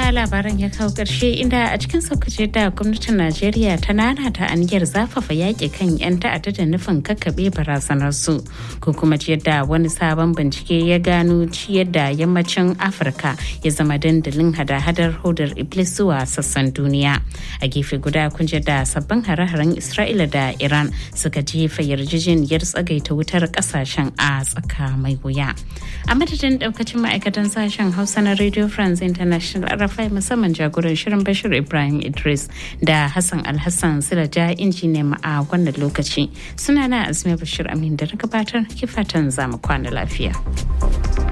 haka labaran ya kawo ƙarshe inda a cikin saukace da gwamnatin Najeriya ta nanata aniyar zafafa yaƙi kan 'yan ta'adda da nufin kakkaɓe barazanarsu ko kuma yadda wani sabon bincike ya gano ciyar da yammacin Afirka ya zama dandalin hada-hadar hodar Iblis zuwa sassan duniya. A gefe guda kun da sabbin hare-haren Isra'ila da Iran suka jefa yarjejeniyar tsagaita wutar ƙasashen a tsaka mai wuya. A madadin ɗaukacin ma'aikatan sashen Hausa na Radio France International RFI musamman jagoran shirin Bashir Ibrahim Idris da Hassan Alhassan Silaja injiniya a wannan lokaci. Sunana Azmi Bashir Amin da na gabatar kifatan zamu kwana lafiya.